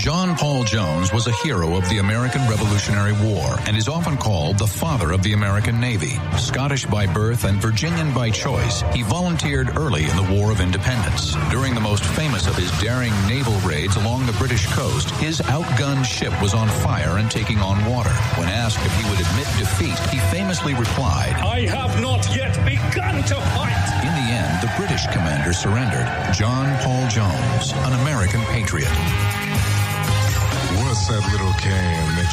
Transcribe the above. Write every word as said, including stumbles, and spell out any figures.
John Paul Jones was a hero of the American Revolutionary War and is often called the father of the American Navy. Scottish by birth and Virginian by choice, he volunteered early in the War of Independence. During the most famous of his daring naval raids along the British coast, his outgunned ship was on fire and taking on water. When asked if he would admit defeat, he famously replied, "I have not yet begun to fight." In the end, the British commander surrendered. John Paul Jones, an American patriot. What's that little can that